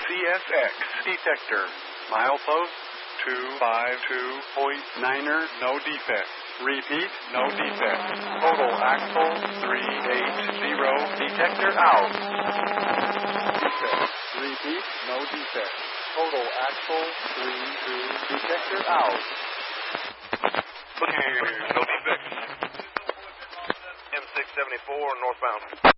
CSX detector. Milepost 252.9er, no defect. Repeat, no defect. Total axle 380. Detector out. Defect. Repeat, no defect. Total axle 32. Detector out. Look here, no defects. M674 northbound.